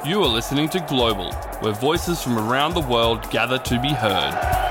You are listening to Global, where voices from around the world gather to be heard.